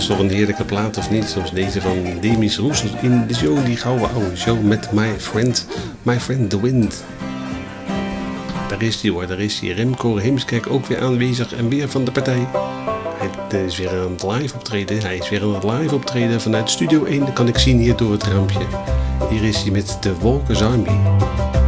was toch een heerlijke plaat of niet? Soms deze van Demis Roussos in de show, die gouden oude show met My Friend The Wind. Daar is hij hoor, daar is hij. Remco Heemskerk ook weer aanwezig en weer van de partij. Hij is weer aan het live optreden. Hij is weer aan het live optreden vanuit Studio 1. Dat kan ik zien hier door het raampje. Hier is hij met The Walkers Army.